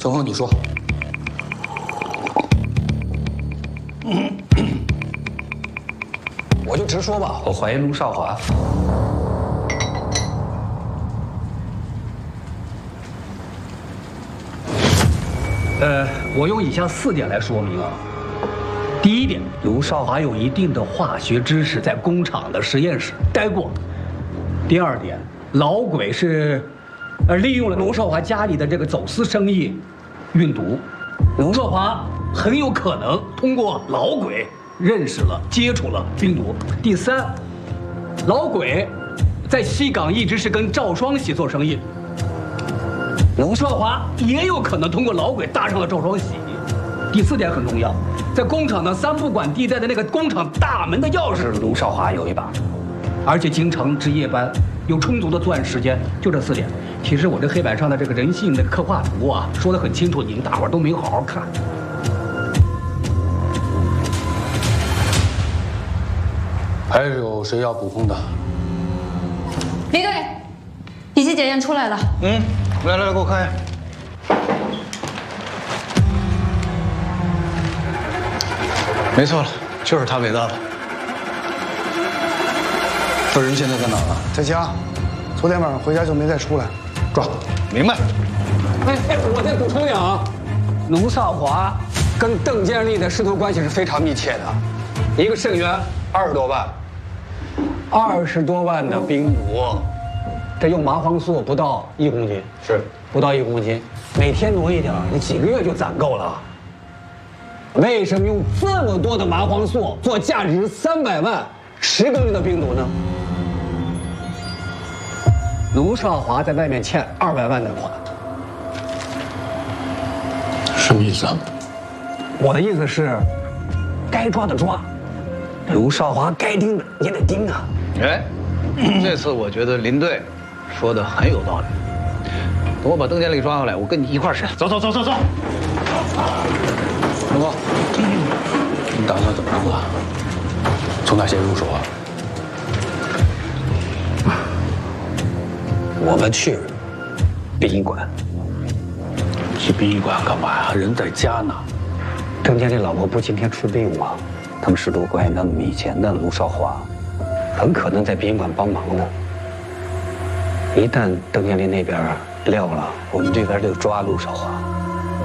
曾峰，你说。我就直说吧，我怀疑陆少华。我用以下4点来说明啊。第一点，卢少华有一定的化学知识，在工厂的实验室待过。第二点，老鬼是，利用了卢少华家里的这个走私生意，运毒。卢少华很有可能通过老鬼认识了、接触了冰毒。第三，老鬼在西港一直是跟赵双喜做生意。卢少华也有可能通过老鬼搭上了赵双喜。第4点很重要，在工厂的3不管地带的那个工厂大门的钥匙，卢少华有一把，而且经常值夜班，有充足的作案时间。就这4点。其实我这黑板上的这个人性的刻画图啊，说得很清楚，你们大伙儿都没好好看。还有谁要补充的？ 李队，乙级检验出来了。 来，给我看一下。没错了，就是他伪造的。 这人现在在哪儿呢？ 在家，昨天晚上回家就没再出来。 抓！ 明白。 我再补充点啊，卢少华跟邓建立的师徒关系是非常密切的，一个肾源20多万，20多万的冰毒，这用麻黄素不到1公斤，是不到1公斤，每天挪一点，你几个月就攒够了。为什么用这么多的麻黄素做价值300万10公斤的冰毒呢？卢少华在外面欠200万的款。 什么意思啊？ 我的意思是，该抓的抓，卢少华该盯的也得盯啊。 这次我觉得林队说的很有道理。等我把邓建立抓回来，我跟你一块儿审。走。 老高，你打算怎么弄啊？从哪先入手啊？ 我们去殡仪馆。 去殡仪馆干嘛呀？人在家呢。 邓建立老婆不今天出殡吗？他们师徒关系那么密切，那卢少华很可能在殡仪馆帮忙呢。一旦邓建立那边撂了，我们这边就抓卢少华。